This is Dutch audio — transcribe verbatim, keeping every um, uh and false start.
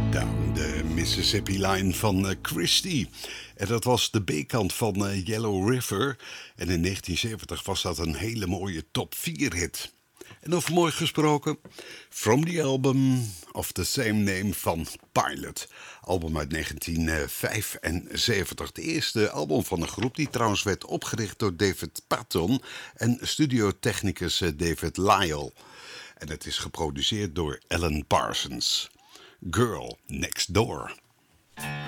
Down the Mississippi Line van uh, Christie. En dat was de B-kant van uh, Yellow River. En in negentien zeventig was dat een hele mooie top vier hit. En over mooi gesproken, From the Album of the Same Name van Pilot. Album uit negentien vijfenzeventig. Het eerste album van een groep die trouwens werd opgericht door David Patton en studiotechnicus David Lyle. En het is geproduceerd door Alan Parsons. Girl Next Door.